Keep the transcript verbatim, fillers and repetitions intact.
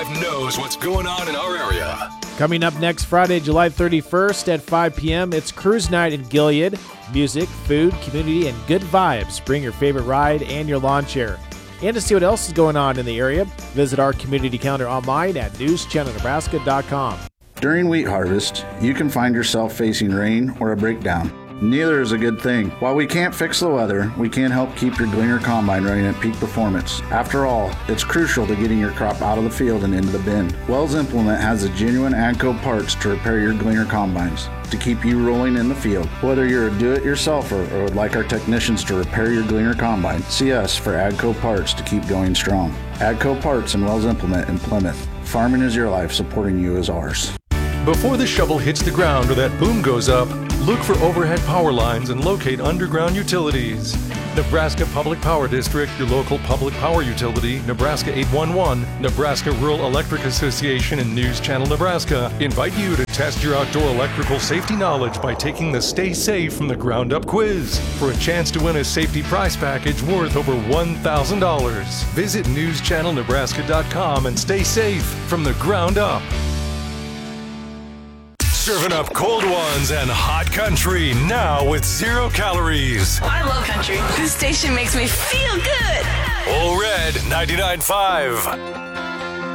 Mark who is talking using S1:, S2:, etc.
S1: five knows what's going on in our area.
S2: Coming up next Friday, July thirty-first at five p.m., it's Cruise Night in Gilead. Music, food, community, and good vibes. Bring your favorite ride and your lawn chair. And to see what else is going on in the area, visit our community calendar online at news channel nebraska dot com.
S3: During wheat harvest, you can find yourself facing rain or a breakdown. Neither is a good thing. While we can't fix the weather, we can help keep your Gleaner Combine running at peak performance. After all, it's crucial to getting your crop out of the field and into the bin. Wells Implement has the genuine AGCO parts to repair your Gleaner Combines, to keep you rolling in the field. Whether you're a do-it-yourselfer or would like our technicians to repair your Gleaner Combine, see us for AGCO parts to keep going strong. AGCO Parts and Wells Implement in Plymouth. Farming is your life, supporting you is ours.
S1: Before the shovel hits the ground or that boom goes up, look for overhead power lines and locate underground utilities. Nebraska Public Power District, your local public power utility, Nebraska eight one one, Nebraska Rural Electric Association, and News Channel Nebraska invite you to test your outdoor electrical safety knowledge by taking the Stay Safe from the Ground Up quiz for a chance to win a safety prize package worth over one thousand dollars. Visit news channel nebraska dot com and stay safe from the ground up. Serving up cold ones and hot country now with zero calories.
S4: I love country. This station makes me feel good.
S1: All Red ninety-nine point five.